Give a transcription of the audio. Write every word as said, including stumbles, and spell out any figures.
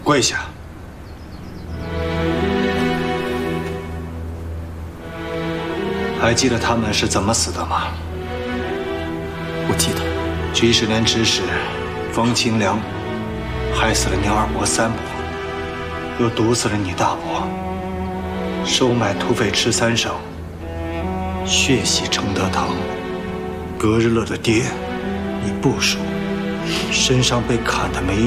跪下！还记得他们是怎么死的吗？ 我记得。 几十年之时，冯清良害死了你二伯、三伯，又毒死了你大伯，收买土匪吃三省，血洗承德堂。格日乐的爹，你部属，身上被砍的没